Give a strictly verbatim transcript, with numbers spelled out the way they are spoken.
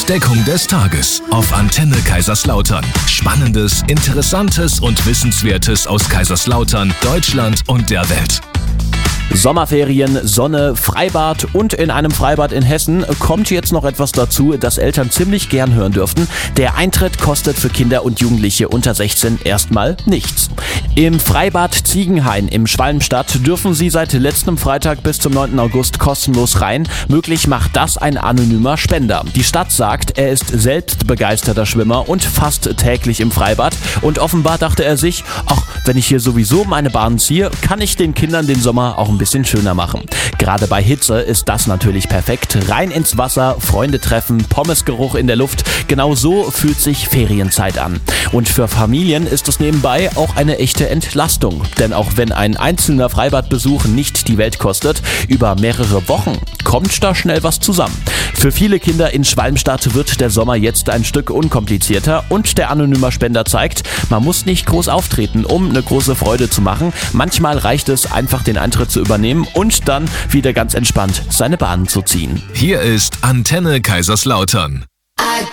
Entdeckung des Tages auf Antenne Kaiserslautern. Spannendes, Interessantes und Wissenswertes aus Kaiserslautern, Deutschland und der Welt. Sommerferien, Sonne, Freibad und in einem Freibad in Hessen kommt jetzt noch etwas dazu, das Eltern ziemlich gern hören dürften. Der Eintritt kostet für Kinder und Jugendliche unter sechzehn erstmal nichts. Im Freibad Ziegenhain im Schwalmstadt dürfen sie seit letztem Freitag bis zum neunten August kostenlos rein. Möglich macht das ein anonymer Spender. Die Stadt sagt, er ist selbst begeisterter Schwimmer und fast täglich im Freibad. Und offenbar dachte er sich, ach, wenn ich hier sowieso meine Bahn ziehe, kann ich den Kindern den Sommer auch ein bisschen schöner machen. Gerade bei Hitze ist das natürlich perfekt. Rein ins Wasser, Freunde treffen, Pommesgeruch in der Luft. Genau so fühlt sich Ferienzeit an. Und für Familien ist es nebenbei auch eine echte Entlastung. Denn auch wenn ein einzelner Freibadbesuch nicht die Welt kostet, über mehrere Wochen kommt da schnell was zusammen. Für viele Kinder in Schwalmstadt wird der Sommer jetzt ein Stück unkomplizierter und der anonyme Spender zeigt, man muss nicht groß auftreten, um eine große Freude zu machen. Manchmal reicht es einfach, den Eintritt zu übernehmen und dann wieder ganz entspannt seine Bahn zu ziehen. Hier ist Antenne Kaiserslautern.